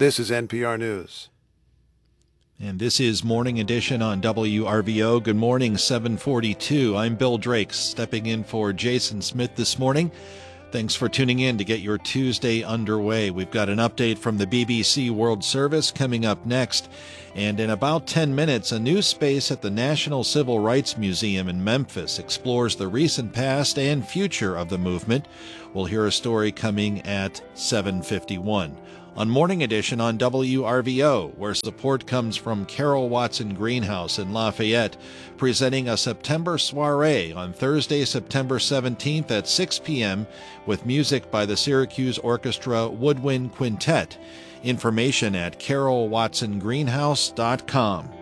This is NPR News. And this is Morning Edition on WRVO. Good morning, 742. I'm Bill Drake, stepping in for Jason Smith this morning. Thanks for tuning in to get your Tuesday underway. We've got an update from the BBC World Service coming up next. And in about 10 minutes, a new space at the National Civil Rights Museum in Memphis explores the recent past and future of the movement. We'll hear a story coming at 7:51. On Morning Edition on WRVO, where support comes from Carol Watson Greenhouse in Lafayette, presenting a September soiree on Thursday, September 17th at 6 p.m. with music by the Syracuse Orchestra Woodwind Quintet. Information at carolwatsongreenhouse.com.